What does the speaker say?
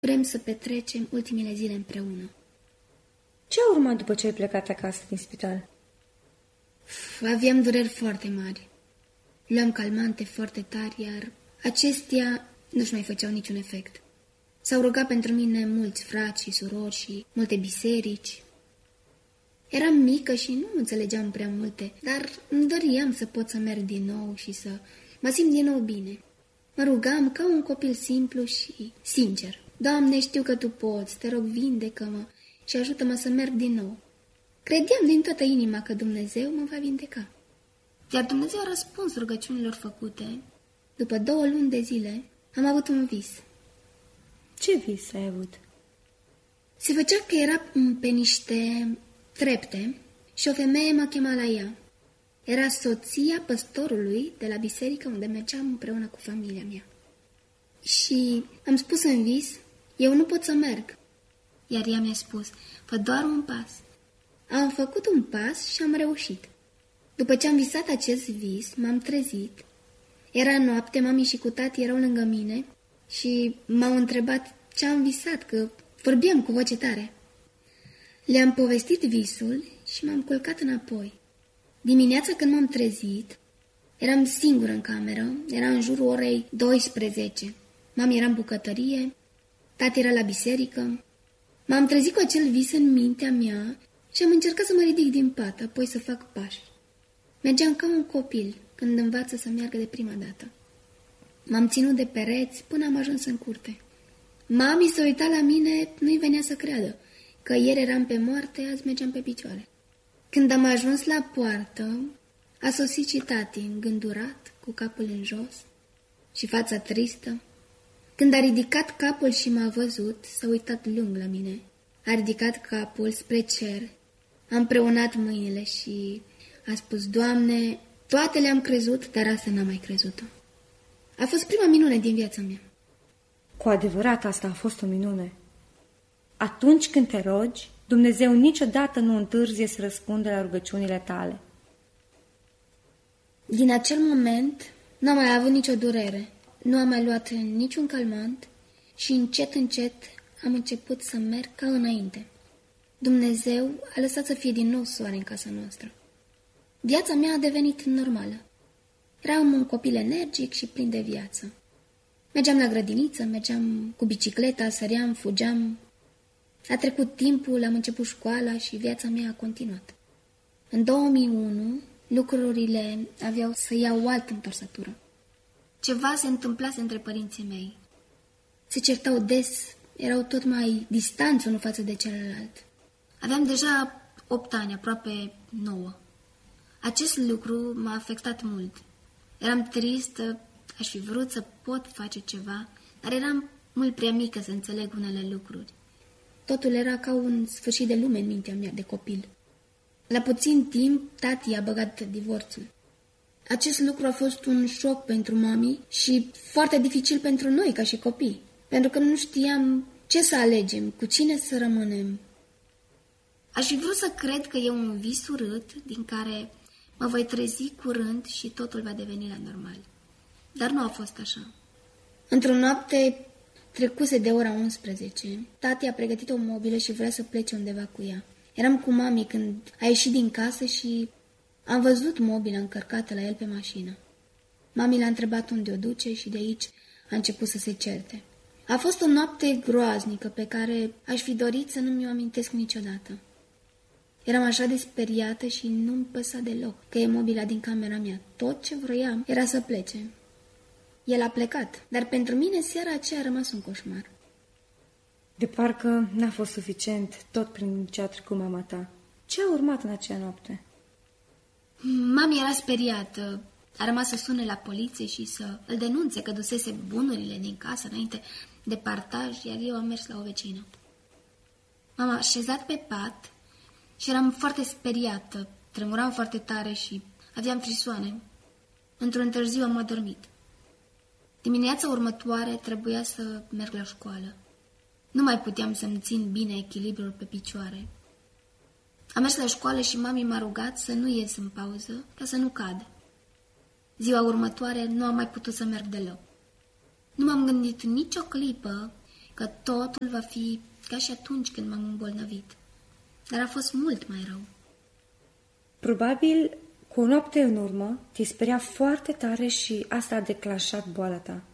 Vrem să petrecem ultimele zile împreună. Ce a urmat după ce ai plecat acasă din spital? Aveam dureri foarte mari. Luam calmante foarte tari, iar acestea nu-și mai făceau niciun efect. S-au rugat pentru mine mulți frați și surori și multe biserici. Eram mică și nu înțelegeam prea multe, dar îmi doream să pot să merg din nou și să mă simt din nou bine. Mă rugam ca un copil simplu și sincer. Doamne, știu că Tu poți, te rog, vindecă-mă și ajută-mă să merg din nou. Credeam din toată inima că Dumnezeu mă va vindeca. Iar Dumnezeu a răspuns rugăciunilor făcute. După 2 luni de zile am avut un vis. Ce vis ai avut? Se făcea că era pe niște trepte și o femeie mă chema la ea. Era soția păstorului de la biserică unde mergeam împreună cu familia mea. Și am spus în vis, eu nu pot să merg. Iar ea mi-a spus, fă doar un pas. Am făcut un pas și am reușit. După ce am visat acest vis, m-am trezit. Era noapte, mami și cu tati erau lângă mine și m-au întrebat ce am visat, că vorbeam cu voce tare. Le-am povestit visul și m-am culcat înapoi. Dimineața când m-am trezit, eram singură în cameră, era în jurul orei 12. Mami era în bucătărie, tati era la biserică. M-am trezit cu acel vis în mintea mea și am încercat să mă ridic din pat, apoi să fac pași. Mergeam ca un copil când învață să meargă de prima dată. M-am ținut de pereți până am ajuns în curte. Mami se uita la mine, nu-i venea să creadă că ieri eram pe moarte, azi mergeam pe picioare. Când am ajuns la poartă, a sosit și tati, îngândurat, cu capul în jos și fața tristă. Când a ridicat capul și m-a văzut, s-a uitat lung la mine. A ridicat capul spre cer, a împreunat mâinile și a spus, Doamne, toate le-am crezut, dar asta n-am mai crezut-o. A fost prima minune din viața mea. Cu adevărat, asta a fost o minune. Atunci când te rogi, Dumnezeu niciodată nu întârzie să răspundă la rugăciunile tale. Din acel moment n-am mai avut nicio durere, nu am mai luat niciun calmant și încet, încet am început să merg ca înainte. Dumnezeu a lăsat să fie din nou soare în casa noastră. Viața mea a devenit normală. Eram un copil energic și plin de viață. Mergeam la grădiniță, mergeam cu bicicleta, săream, fugeam. A trecut timpul, am început școala și viața mea a continuat. În 2001, lucrurile aveau să iau o altă întorsătură. Ceva se întâmplase între părinții mei. Se certau des, erau tot mai distanți unul față de celălalt. Aveam deja 8 ani, aproape 9. Acest lucru m-a afectat mult. Eram tristă, aș fi vrut să pot face ceva, dar eram mult prea mică să înțeleg unele lucruri. Totul era ca un sfârșit de lume în mintea mea de copil. La puțin timp, tati a băgat divorțul. Acest lucru a fost un șoc pentru mami și foarte dificil pentru noi ca și copii, pentru că nu știam ce să alegem, cu cine să rămânem. Aș fi vrut să cred că e un vis urât din care mă voi trezi curând și totul va deveni la normal. Dar nu a fost așa. Într-o noapte trecuse de ora 11, tati a pregătit o mobilă și vrea să plece undeva cu ea. Eram cu mami când a ieșit din casă și am văzut mobila încărcată la el pe mașină. Mami l-a întrebat unde o duce și de aici a început să se certe. A fost o noapte groaznică pe care aș fi dorit să nu mi-o amintesc niciodată. Eram așa de speriată și nu-mi păsa deloc că e mobila din camera mea. Tot ce vroiam era să plece. El a plecat, dar pentru mine seara aceea a rămas un coșmar. De parcă n-a fost suficient tot prin ce a trecut mama ta. Ce a urmat în acea noapte? Mami era speriată. A rămas să sune la poliție și să îl denunțe că dusese bunurile din casă înainte de partaj, iar eu am mers la o vecină. M-am așezat pe pat și eram foarte speriată. Tremuram foarte tare și aveam frisoane. Într-un târziu am adormit. Dimineața următoare trebuia să merg la școală. Nu mai puteam să-mi țin bine echilibrul pe picioare. Am mers la școală și mami m-a rugat să nu ies în pauză, ca să nu cad. Ziua următoare nu am mai putut să merg deloc. Nu m-am gândit nicio clipă că că totul va fi ca și atunci când m-am îmbolnăvit. Dar a fost mult mai rău. Probabil, cu o noapte în urmă, te speria foarte tare și asta a declanșat boala ta.